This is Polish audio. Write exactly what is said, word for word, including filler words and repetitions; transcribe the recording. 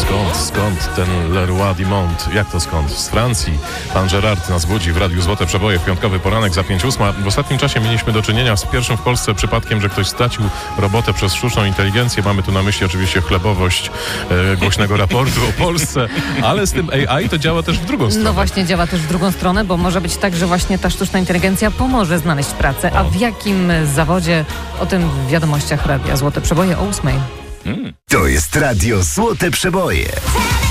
Skąd, skąd ten Leroy Dimont? Jak to skąd? Z Francji. Pan Gerard nas budzi w Radiu Złote Przeboje w piątkowy poranek za pięć ósma. W ostatnim czasie mieliśmy do czynienia z pierwszym w Polsce przypadkiem, że ktoś stracił robotę przez sztuczną inteligencję. Mamy tu na myśli oczywiście chlebowość e, głośnego raportu o Polsce, ale z tym A I to działa też w drugą stronę. No właśnie, działa też w drugą stronę, bo może być tak, że właśnie ta sztuczna inteligencja pomoże znaleźć pracę. A w jakim zawodzie? O tym w wiadomościach Radia Złote Przeboje o ósmej. To jest Radio Złote Przeboje.